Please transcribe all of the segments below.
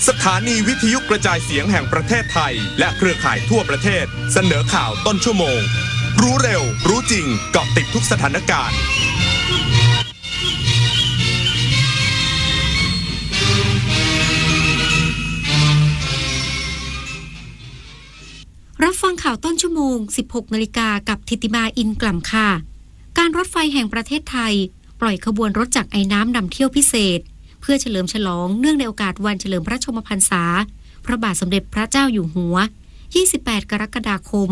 สถานีวิทยุกระจายเสียงแห่งประเทศไทยและเครือข่ายทั่วประเทศเสนอข่าวต้นชั่วโมงรู้เร็วรู้จริงเกาะติดทุกสถานการณ์รับฟังข่าวต้นชั่วโมง 16 นาฬิกากับธิติมาอินกล่ำค่ะการรถไฟแห่งประเทศไทยปล่อยขบวนรถจักรไอน้ำนำเที่ยวพิเศษเพื่อเฉลิมฉลองเนื่องในโอกาสวันเฉลิมพระชนมพรรษาพระบาทสมเด็จพระเจ้าอยู่หัว28 กรกฎาคม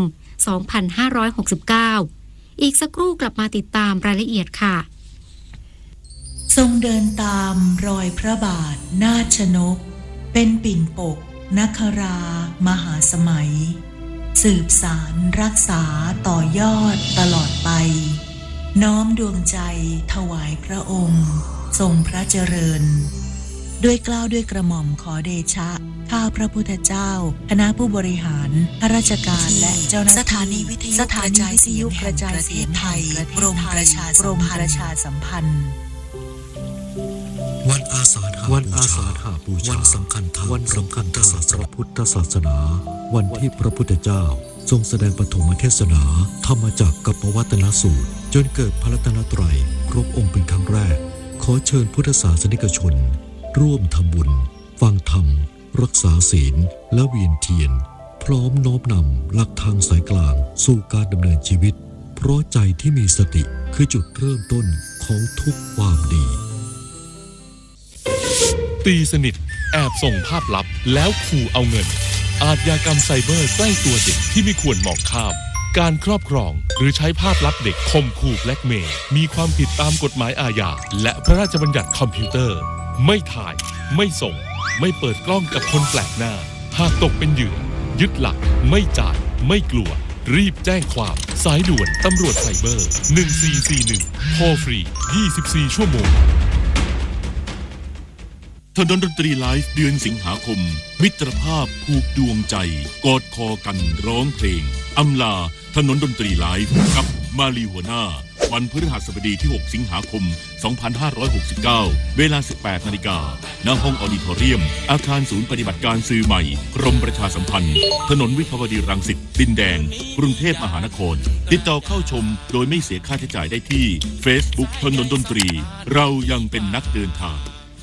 2569อีกสักครู่กลับมาติดตามรายละเอียดค่ะทรงเดินตามรอยพระบาทนาถชนกเป็นปิ่นปกนครามหาสมัยสืบสารรักษาต่อยอดตลอดไปน้อมดวงใจถวายพระองค์ทรงพระเจริญด้วยเกล้าด้วยกระหม่อมขอเดชะข้าพระพุทธเจ้าคณะผู้บริหารข้าราชการและเจ้าหน้าที่สถานีวิทยุกระจายเสียงแห่งประเทศไทยกรมประชาสัมพันธ์วันอาสาฬหบูชาวันสำคัญทางพระพุทธศาสนาวันที่พระพุทธเจ้าทรงแสดงปฐมเทศนาธรรมจักรกับปวัตนสูตรจนเกิดพระรัตนตรัยครบองค์เป็นครั้งแรกขอเชิญพุทธศาสนิกชนร่วมทำบุญฟังธรรมรักษาศีลและเวียนเทียนพร้อมน้อมนำหลักทางสายกลางสู่การดำเนินชีวิตเพราะใจที่มีสติคือจุดเริ่มต้นของทุกความดีตีสนิทแอบส่งภาพลับแล้วขู่เอาเงินอาชญากรรมไซเบอร์ใกล้ตัวเด็กที่ไม่ควรมองข้ามการครอบครองหรือใช้ภาพลับเด็กข่มขู่แบล็กเมย์มีความผิดตามกฎหมายอาญาและพระราชบัญญัติคอมพิวเตอร์ไม่ถ่ายไม่ส่งไม่เปิดกล้องกับคนแปลกหน้าหากตกเป็นเหยื่อยึดหลักไม่จ่ายไม่กลัวรีบแจ้งความสายด่วนตำรวจไซเบอร์1441โทรฟรี24ชั่วโมงถนนดนตรีไลฟ์เดือนสิงหาคมมิตรภาพผูกดวงใจกอดคอกันร้องเพลงอำลาถนนดนตรีไลฟ์กับมาลีหัวหน้าวันพฤหัสบดีที่6สิงหาคม2569เวลา 18 นาฬิกาณห้องออดิทอเรียมอาคารศูนย์ปฏิบัติการสื่อใหม่กรมประชาสัมพันธ์ถนนวิภาวดีรังสิตดินแดงกรุงเทพมหานครติดต่อเข้าชมโดยไม่เสียค่าใช้จ่ายได้ที่ Facebook ถนนดนตรีเรายังเป็นนักเดินทาง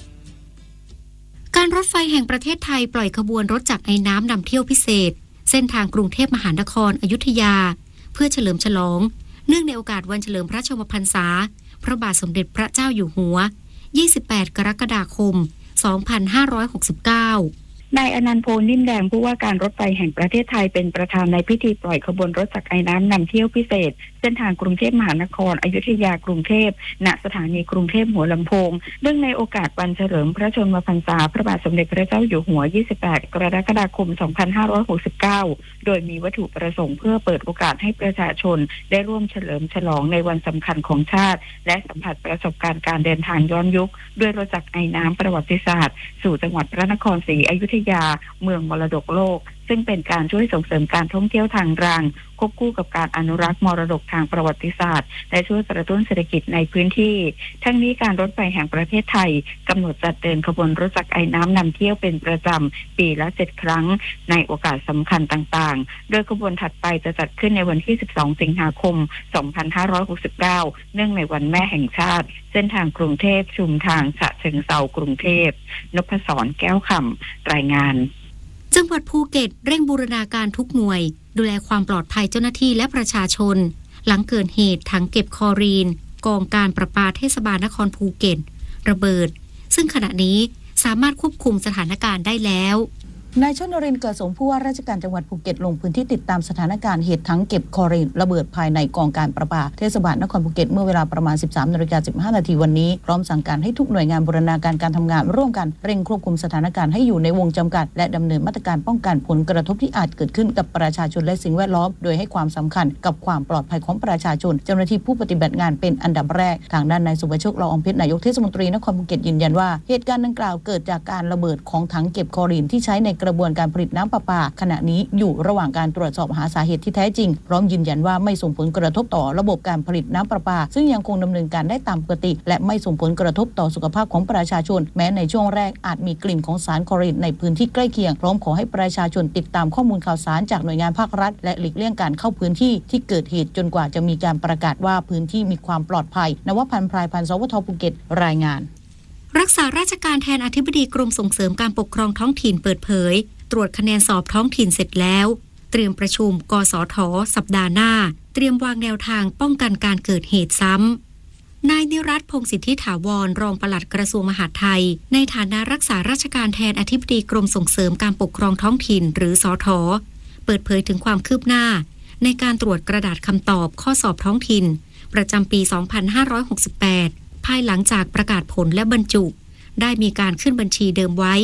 การรถไฟแห่งประเทศไทยปล่อยขบวนรถจักรไอน้ำนำเที่ยวพิเศษเส้นทางกรุงเทพมหานครอยุธยาเพื่อเฉลิมฉลองเนื่องในโอกาสวันเฉลิมพระชนมพรรษาพระบาทสมเด็จพระเจ้าอยู่หัว28 กรกฎาคม 2569 นายอนันต์โพนิ่มแดงผู้ว่าการรถไฟแห่งประเทศไทยเป็นประธานในพิธีปล่อยขบวนรถจักรไอน้ำนำเที่ยวพิเศษเส้นทางกรุงเทพมหานครอยุธยากรุงเทพณสถานีกรุงเทพหัวลำโพงเนื่องในโอกาสวันเฉลิมพระชนมพรรษาพระบาทสมเด็จพระเจ้าอยู่หัว28 กรกฎาคม 2569โดยมีวัตถุประสงค์เพื่อเปิดโอกาสให้ประชาชนได้ร่วมเฉลิมฉลองในวันสำคัญของชาติและสัมผัสประสบการณ์การเดินทางย้อนยุคด้วยรถจักรไอน้ำประวัติศาสตร์สู่จังหวัดพระนครศรีอยุธยาเมืองมรดกโลกซึ่งเป็นการช่วยส่งเสริมการท่องเที่ยวทางรางควบคู่กับการอนุรักษ์มรดกทางประวัติศาสตร์และช่วยกระตุ้นเศรษฐกิจในพื้นที่ทั้งนี้การรถไฟแห่งประเทศไทยกำหนดจัดเดินขบวนรถจักรไอน้ำนำเที่ยวเป็นประจำปีละ7ครั้งในโอกาสสำคัญต่างๆโดยขบวนถัดไปจะจัดขึ้นในวันที่12สิงหาคม2569เนื่องในวันแม่แห่งชาติเส้นทางกรุงเทพชุมทางฉะเชิงเทรากรุงเทพนพศรแก้วคำรายงานจังหวัดภูเก็ตเร่งบูรณาการทุกหน่วยดูแลความปลอดภัยเจ้าหน้าที่และประชาชนหลังเกิดเหตุถังเก็บคลอรีนกองการประปาเทศบาลนครภูเก็ตระเบิดซึ่งขณะนี้สามารถควบคุมสถานการณ์ได้แล้วนายชนรินทร์เกิดสมผู้ว่าราชการจังหวัดภูเก็ตลงพื้นที่ติดตามสถานการณ์เหตุถังเก็บคลอรีนระเบิดภายในกองการประปาเทศบาลนครภูเก็ตเมื่อเวลาประมาณ 13:15 นาทีวันนี้พร้อมสั่งการให้ทุกหน่วยงานบูรณาการการทำงานร่วมกันเร่งควบคุมสถานการณ์ให้อยู่ในวงจำกัดและดำเนินมาตรการป้องกันผลกระทบที่อาจเกิดขึ้นกับประชาชนและสิ่งแวดล้อมโดยให้ความสำคัญกับความปลอดภัยของประชาชนเจ้าหน้าที่ผู้ปฏิบัติงานเป็นอันดับแรกทางด้านนายสุภโชค ละอองเพชรนายกเทศมนตรีนครภูเก็ตยืนยันว่าเหตุการณ์ดังกล่าวเกิดจากการระเบิดของถังเก็บคลอรีนที่ใช้ในกระบวนการผลิตน้ำประปาขณะนี้อยู่ระหว่างการตรวจสอบหาสาเหตุที่แท้จริงพร้อมยืนยันว่าไม่ส่งผลกระทบต่อระบบการผลิตน้ำประปาซึ่งยังคงดำเนินการได้ตามปกติและไม่ส่งผลกระทบต่อสุขภาพของประชาชนแม้ในช่วงแรกอาจมีกลิ่นของสารคลอรีนในพื้นที่ใกล้เคียงพร้อมขอให้ประชาชนติดตามข้อมูลข่าวสารจากหน่วยงานภาครัฐและหลีกเลี่ยงการเข้าพื้นที่ที่เกิดเหตุจนกว่าจะมีการประกาศว่าพื้นที่มีความปลอดภัยนวพันธ์พรายพันธ์ สวท.ภูเก็ตรายงานรักษาราชการแทนอธิบดีกรมส่งเสริมการปกครองท้องถิ่นเปิดเผยตรวจคะแนนสอบท้องถิ่นเสร็จแล้วเตรียมประชุมกสท.สัปดาห์หน้าเตรียมวางแนวทางป้องกันการเกิดเหตุซ้ำนายนิรัตน์พงษ์สิทธิถาวรรองปลัดกระทรวงมหาดไทยในฐานะรักษาราชการแทนอธิบดีกรมส่งเสริมการปกครองท้องถิ่นหรือสท.เปิดเผยถึงความคืบหน้าในการตรวจกระดาษคำตอบข้อสอบท้องถิ่นประจำปี 2568 ภายหลังจากประกาศผลและบรรจุได้มีการขึ้นบัญชีเดิมไว้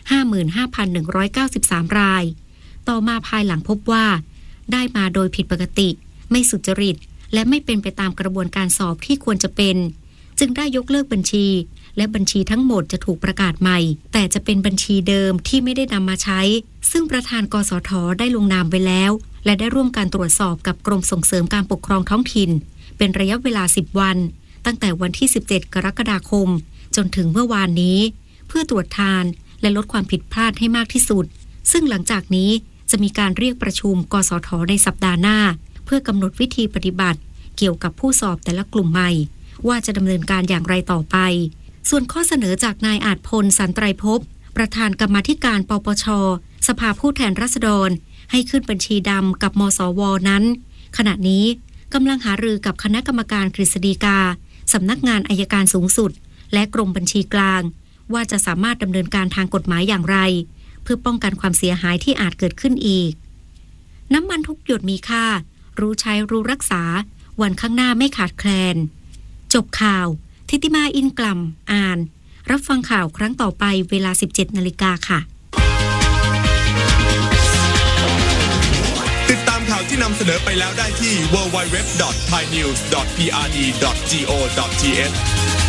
55,193 รายต่อมาภายหลังพบว่าได้มาโดยผิดปกติไม่สุจริตและไม่เป็นไปตามกระบวนการสอบที่ควรจะเป็นจึงได้ยกเลิกบัญชีและบัญชีทั้งหมดจะถูกประกาศใหม่แต่จะเป็นบัญชีเดิมที่ไม่ได้นำมาใช้ซึ่งประธานกสท.ได้ลงนามไว้แล้วและได้ร่วมการตรวจสอบกับกรมส่งเสริมการปกครองท้องถิ่นเป็นระยะเวลา10 วันตั้งแต่วันที่ 17 กรกฎาคมจนถึงเมื่อวานนี้เพื่อตรวจทานและลดความผิดพลาดให้มากที่สุดซึ่งหลังจากนี้จะมีการเรียกประชุมกสท.ในสัปดาห์หน้าเพื่อกำหนดวิธีปฏิบัติเกี่ยวกับผู้สอบแต่ละกลุ่มใหม่ว่าจะดำเนินการอย่างไรต่อไปส่วนข้อเสนอจากนายอาจพลสันไตรภพประธานกรรมาธิการปปช.สภาผู้แทนราษฎรให้ขึ้นบัญชีดำกับมสว.นั้นขณะนี้กำลังหารือกับคณะกรรมการกฤษฎีกาสำนักงานอัยการสูงสุดและกรมบัญชีกลางว่าจะสามารถดำเนินการทางกฎหมายอย่างไรเพื่อป้องกันความเสียหายที่อาจเกิดขึ้นอีกน้ำมันทุกหยดมีค่ารู้ใช้รู้รักษาวันข้างหน้าไม่ขาดแคลนจบข่าวทิติมาอินกล่ำอ่านรับฟังข่าวครั้งต่อไปเวลา 17 นาฬิกาค่ะติดตามข่าวที่นำเสนอไปแล้วได้ที่ www.thainews.prd.go.th